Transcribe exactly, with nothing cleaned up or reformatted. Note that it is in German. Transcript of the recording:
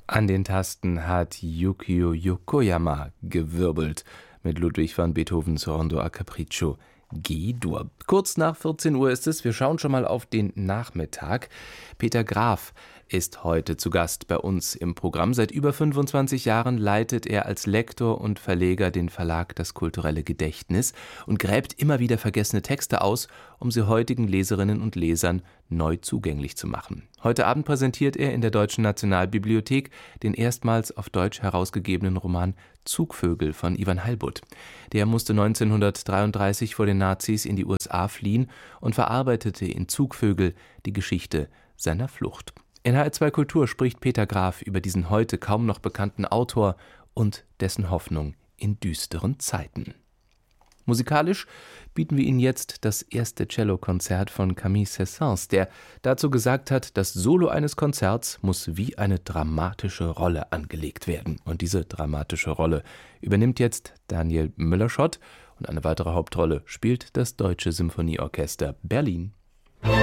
An den Tasten hat Yukio Yokoyama gewirbelt mit Ludwig van Beethovens Rondo a Capriccio G-Dur. Kurz nach vierzehn Uhr ist es. Wir schauen schon mal auf den Nachmittag. Peter Graf ist heute zu Gast bei uns im Programm. Seit über fünfundzwanzig Jahren leitet er als Lektor und Verleger den Verlag Das Kulturelle Gedächtnis und gräbt immer wieder vergessene Texte aus, um sie heutigen Leserinnen und Lesern neu zugänglich zu machen. Heute Abend präsentiert er in der Deutschen Nationalbibliothek den erstmals auf Deutsch herausgegebenen Roman Zugvögel von Ivan Heilbutt. Der musste neunzehnhundertdreiunddreißig vor den Nazis in die U S A fliehen und verarbeitete in Zugvögel die Geschichte seiner Flucht. In H R zwei Kultur spricht Peter Graf über diesen heute kaum noch bekannten Autor und dessen Hoffnung in düsteren Zeiten. Musikalisch bieten wir Ihnen jetzt das erste Cellokonzert von Camille Saint-Saëns, der dazu gesagt hat, das Solo eines Konzerts muss wie eine dramatische Rolle angelegt werden. Und diese dramatische Rolle übernimmt jetzt Daniel Müller-Schott und eine weitere Hauptrolle spielt das Deutsche Symphonieorchester Berlin.